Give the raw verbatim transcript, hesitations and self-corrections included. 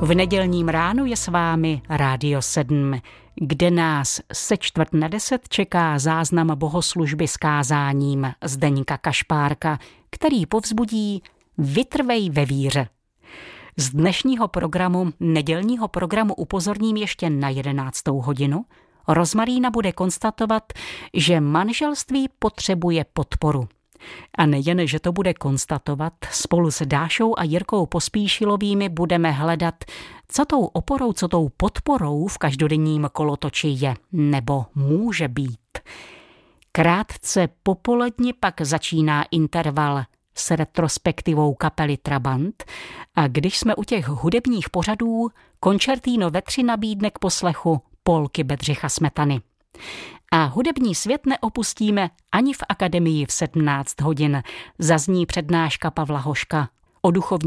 V nedělním ránu je s vámi Rádio sedm, kde nás se čtvrt na deset čeká záznam bohoslužby s kázáním Zdeňka Kašpárka, který povzbudí Vytrvej ve víře. Z dnešního programu, nedělního programu upozorním ještě na jedenáctou hodinu. Rozmarína bude konstatovat, že manželství potřebuje podporu. A nejen, že to bude konstatovat, spolu s Dášou a Jirkou Pospíšilovými budeme hledat, co tou oporou, co tou podporou v každodenním kolotoči je nebo může být. Krátce popoledni pak začíná interval s retrospektivou kapely Trabant a když jsme u těch hudebních pořadů, Koncertino ve tři nabídne k poslechu polky Bedřicha Smetany. A hudební svět neopustíme ani v akademii v sedmnáct hodin. Zazní přednáška Pavla Hoška o duchovní